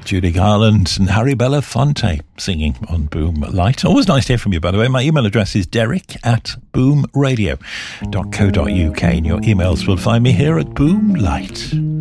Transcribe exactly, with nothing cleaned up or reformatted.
Judy Garland and Harry Belafonte singing on Boom Light. Always nice to hear from you, by the way. My email address is derek at boom radio dot co dot uk, and your emails will find me here at Boom Light.